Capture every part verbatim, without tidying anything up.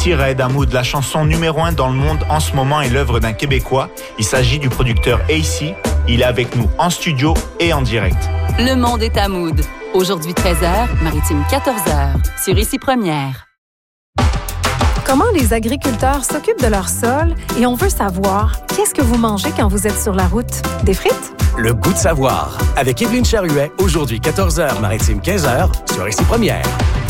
Ici Raed Hamoud, la chanson numéro un dans le monde en ce moment est l'œuvre d'un Québécois. Il s'agit du producteur A C. Il est avec nous en studio et en direct. Le monde est Hamoud. Aujourd'hui treize heures, Maritime quatorze heures, sur Ici Première. Comment les agriculteurs s'occupent de leur sol et on veut savoir, qu'est-ce que vous mangez quand vous êtes sur la route? Des frites? Le goût de savoir, avec Évelyne Charuet, aujourd'hui quatorze heures, Maritime quinze heures, sur Ici Première.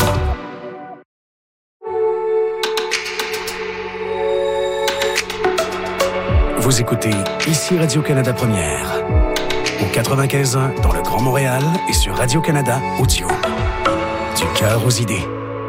Vous écoutez Ici Radio-Canada Première, au quatre-vingt-quinze ans dans le Grand Montréal et sur Radio-Canada Audio. Du cœur aux idées.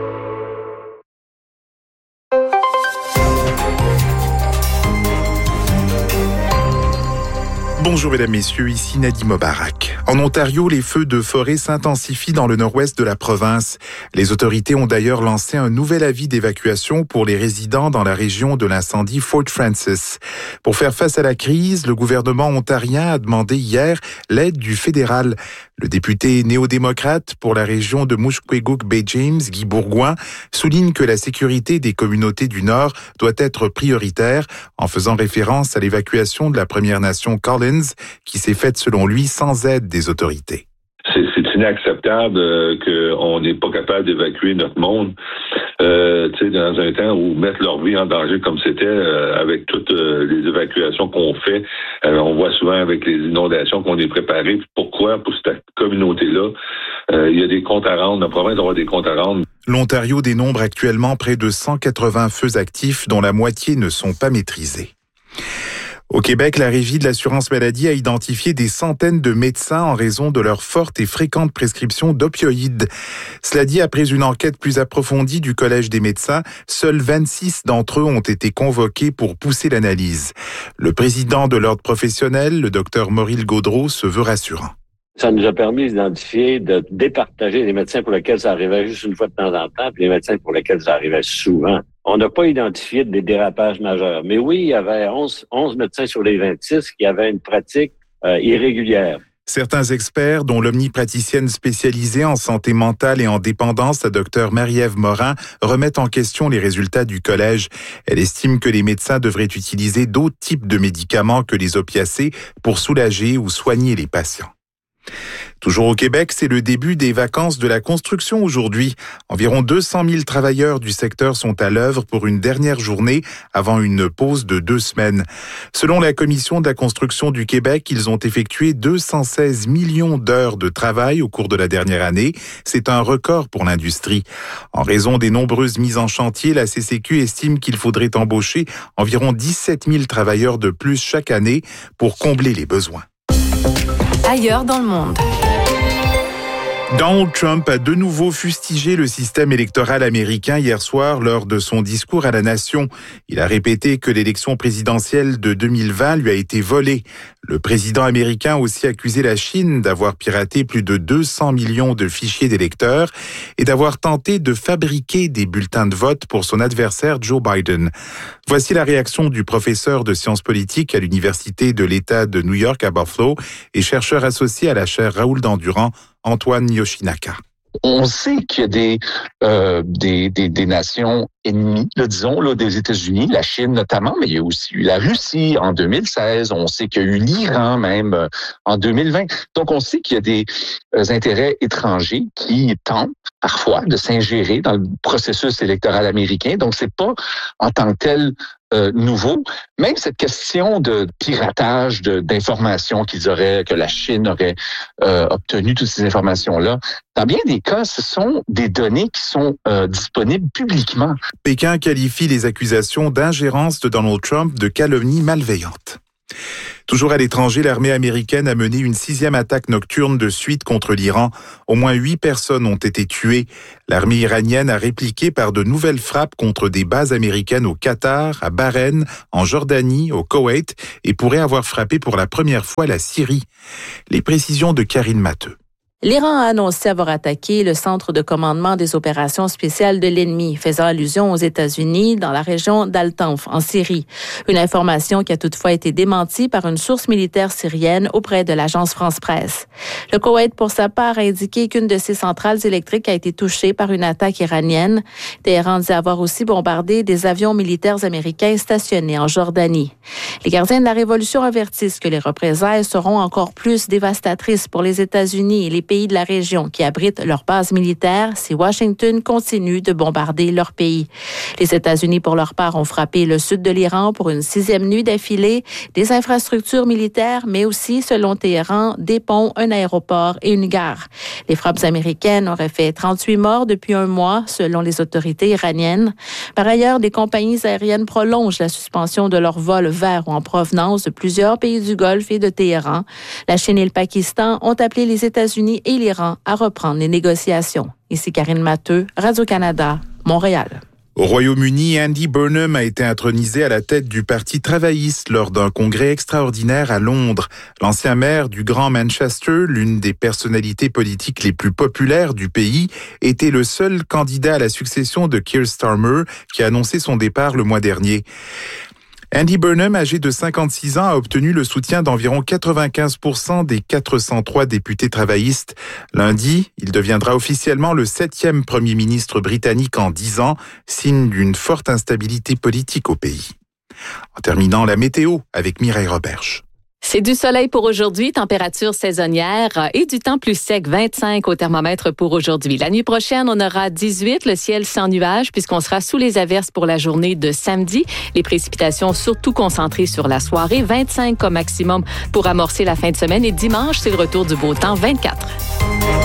Bonjour mesdames, messieurs, ici Nadim Mobarak. En Ontario, les feux de forêt s'intensifient dans le nord-ouest de la province. Les autorités ont d'ailleurs lancé un nouvel avis d'évacuation pour les résidents dans la région de l'incendie Fort Frances. Pour faire face à la crise, le gouvernement ontarien a demandé hier l'aide du fédéral. Le député néo-démocrate pour la région de Mushkegowuk-Bay James, Guy Bourgoin, souligne que la sécurité des communautés du Nord doit être prioritaire en faisant référence à l'évacuation de la Première Nation Collins qui s'est faite selon lui sans aide des autorités. C'est, c'est inacceptable euh, qu'on n'est pas capable d'évacuer notre monde euh, tu sais, dans un temps où mettre leur vie en danger comme c'était euh, avec toutes euh, les évacuations qu'on fait. Euh, on voit souvent avec les inondations qu'on est préparé. Pourquoi? Pour cette communauté-là, euh, il y a des comptes à rendre. La province doit avoir des comptes à rendre. L'Ontario dénombre actuellement près de cent quatre-vingts feux actifs dont la moitié ne sont pas maîtrisés. Au Québec, la Régie de l'assurance maladie a identifié des centaines de médecins en raison de leur forte et fréquente prescription d'opioïdes. Cela dit, après une enquête plus approfondie du Collège des médecins, seuls vingt-six d'entre eux ont été convoqués pour pousser l'analyse. Le président de l'ordre professionnel, le docteur Maurice Gaudreau, se veut rassurant. Ça nous a permis d'identifier, de départager les médecins pour lesquels ça arrivait juste une fois de temps en temps, puis les médecins pour lesquels ça arrivait souvent. On n'a pas identifié des dérapages majeurs. Mais oui, il y avait onze, onze médecins sur les vingt-six qui avaient une pratique euh, irrégulière. Certains experts, dont l'omnipraticienne spécialisée en santé mentale et en dépendance, la docteure Marie-Ève Morin, remettent en question les résultats du collège. Elle estime que les médecins devraient utiliser d'autres types de médicaments que les opiacés pour soulager ou soigner les patients. Toujours au Québec, c'est le début des vacances de la construction aujourd'hui. Environ deux cent mille travailleurs du secteur sont à l'œuvre pour une dernière journée avant une pause de deux semaines. Selon la Commission de la construction du Québec, ils ont effectué deux cent seize millions d'heures de travail au cours de la dernière année. C'est un record pour l'industrie. En raison des nombreuses mises en chantier, la C C Q estime qu'il faudrait embaucher environ dix-sept mille travailleurs de plus chaque année pour combler les besoins. Ailleurs dans le monde. Donald Trump a de nouveau fustigé le système électoral américain hier soir lors de son discours à la nation. Il a répété que l'élection présidentielle de deux mille vingt lui a été volée. Le président américain a aussi accusé la Chine d'avoir piraté plus de deux cents millions de fichiers d'électeurs et d'avoir tenté de fabriquer des bulletins de vote pour son adversaire Joe Biden. Voici la réaction du professeur de sciences politiques à l'Université de l'État de New York à Buffalo et chercheur associé à la chaire Raoul Dandurand, Antoine Yoshinaka. On sait qu'il y a des, euh, des, des, des nations ennemies, là, disons, là, des États-Unis, la Chine notamment, mais il y a aussi eu la Russie en deux mille seize. On sait qu'il y a eu l'Iran même euh, en deux mille vingt. Donc, on sait qu'il y a des euh, intérêts étrangers qui tentent parfois de s'ingérer dans le processus électoral américain. Donc, c'est pas en tant que tel euh, nouveau. Même cette question de piratage de, d'informations qu'ils auraient, que la Chine aurait euh, obtenu toutes ces informations-là, dans bien des cas, ce sont des données qui sont euh, disponibles publiquement. Pékin qualifie les accusations d'ingérence de Donald Trump de calomnie malveillante. Toujours à l'étranger, l'armée américaine a mené une sixième attaque nocturne de suite contre l'Iran. Au moins huit personnes ont été tuées. L'armée iranienne a répliqué par de nouvelles frappes contre des bases américaines au Qatar, à Bahreïn, en Jordanie, au Koweït et pourrait avoir frappé pour la première fois la Syrie. Les précisions de Karine Matteux. L'Iran a annoncé avoir attaqué le centre de commandement des opérations spéciales de l'ennemi, faisant allusion aux États-Unis dans la région d'Al-Tanf, en Syrie. Une information qui a toutefois été démentie par une source militaire syrienne auprès de l'agence France-Presse. Le Koweït, pour sa part, a indiqué qu'une de ses centrales électriques a été touchée par une attaque iranienne. Téhéran dit avoir aussi bombardé des avions militaires américains stationnés en Jordanie. Les gardiens de la Révolution avertissent que les représailles seront encore plus dévastatrices pour les États-Unis et les pays de la région qui abritent leurs bases militaires si Washington continue de bombarder leur pays. Les États-Unis, pour leur part, ont frappé le sud de l'Iran pour une sixième nuit d'affilée, des infrastructures militaires, mais aussi, selon Téhéran, des ponts, un aéroport et une gare. Les frappes américaines auraient fait trente-huit morts depuis un mois, selon les autorités iraniennes. Par ailleurs, des compagnies aériennes prolongent la suspension de leurs vols vers ou en provenance de plusieurs pays du Golfe et de Téhéran. La Chine et le Pakistan ont appelé les États-Unis et l'Iran à reprendre les négociations. Ici Karine Matteux, Radio-Canada, Montréal. Au Royaume-Uni, Andy Burnham a été intronisé à la tête du Parti travailliste lors d'un congrès extraordinaire à Londres. L'ancien maire du Grand Manchester, l'une des personnalités politiques les plus populaires du pays, était le seul candidat à la succession de Keir Starmer qui a annoncé son départ le mois dernier. Andy Burnham, âgé de cinquante-six ans, a obtenu le soutien d'environ quatre-vingt-quinze pour cent des quatre cent trois députés travaillistes. Lundi, il deviendra officiellement le septième premier ministre britannique en dix ans, signe d'une forte instabilité politique au pays. En terminant, la météo avec Mireille Roberge. C'est du soleil pour aujourd'hui, température saisonnière et du temps plus sec, vingt-cinq au thermomètre pour aujourd'hui. La nuit prochaine, on aura dix-huit, le ciel sans nuages puisqu'on sera sous les averses pour la journée de samedi. Les précipitations surtout concentrées sur la soirée, vingt-cinq comme maximum pour amorcer la fin de semaine et dimanche, c'est le retour du beau temps, vingt-quatre.